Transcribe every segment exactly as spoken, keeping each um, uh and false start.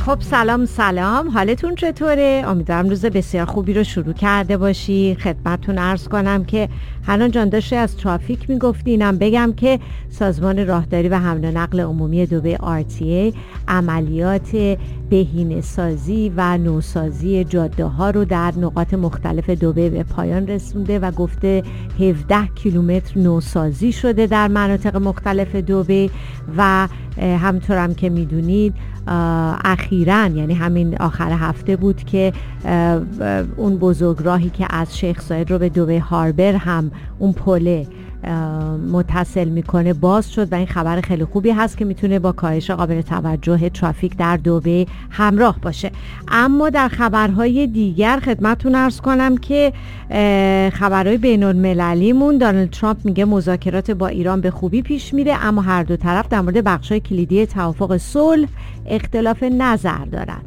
خب سلام سلام، حالتون چطوره؟ امیدوارم روز بسیار خوبی رو شروع کرده باشی. خدمتتون عرض کنم که حنان جان داشتی از ترافیک میگفتی، اینم بگم که سازمان راهداری و حمل و نقل عمومی دبی آر تی ای عملیات بهینه‌سازی و نوسازی جاده ها رو در نقاط مختلف دبی به پایان رسونده و گفته هفده کیلومتر نوسازی شده در مناطق مختلف دبی و همطورم که میدونید اخیراً یعنی همین آخر هفته بود که اون بزرگراهی که از شیخ زاید رو به دبی هاربر هم اون پله متصل میکنه باز شد و این خبر خیلی خوبی هست که میتونه با کاهش قابل توجه ترافیک در دبی همراه باشه. اما در خبرهای دیگر خدمتتون عرض کنم که خبرهای بین المللیمون، دونالد ترامپ میگه مذاکرات با ایران به خوبی پیش میره، اما هر دو طرف در مورد بخشای کلیدی توافق صلح اختلاف نظر دارند.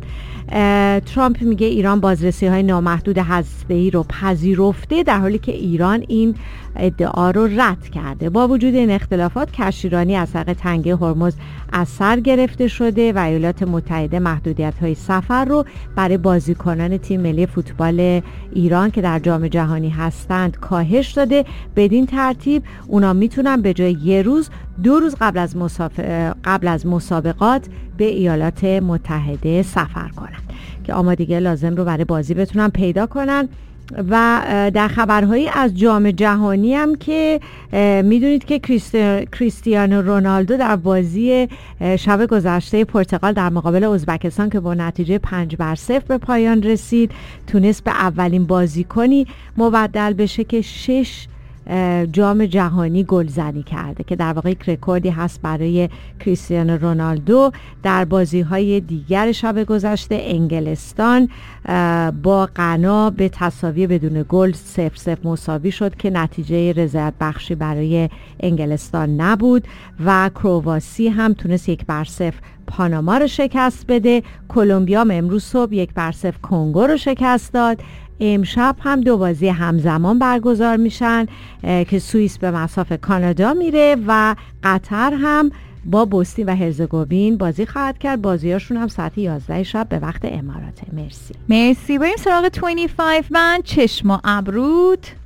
ترامپ میگه ایران بازرسی های نامحدود هسته‌ای رو پذیرفته، در حالی که ایران این ادعا رو رد کرده. با وجود این اختلافات کشتیرانی از طریق تنگه هرمز از سر گرفته شده و ایالات متحده محدودیت های سفر رو برای بازیکنان تیم ملی فوتبال ایران که در جام جهانی هستند کاهش داده. بدین ترتیب اونا میتونن به جای یه روز دو روز قبل از مساف... قبل از مسابقات به ایالات متحده سفر کنن که آمادگی لازم رو برای بازی بتونن پیدا کنن. و در خبرهایی از جام جهانی هم که میدونید که کریستی... کریستیانو رونالدو در بازی شب گذشته پرتغال در مقابل ازبکستان که با نتیجه پنج بر صفر به پایان رسید تونست به اولین بازیکنی مبدل بشه که شش جام جهانی گلزنی کرده که در واقع یک رکوردی هست برای کریستیانو رونالدو. در بازی‌های دیگر شب گذشته انگلستان با غنا به تساوی بدون گل صفر صفر مساوی شد که نتیجه رضایت بخشی برای انگلستان نبود و کرواسی هم تونست یک بر صفر پاناما رو شکست بده. کلمبیا هم امروز صبح یک بر صفر کنگو رو شکست داد. امشب هم دو بازی همزمان برگزار میشن که سوئیس به مصاف کانادا میره و قطر هم با بوسنی و هرزگوین بازی خواهد کرد. بازیاشون هم ساعت یازده شب به وقت اماراته. مرسی مرسی. بریم سراغ بیست و پنج من چشم و ابرود.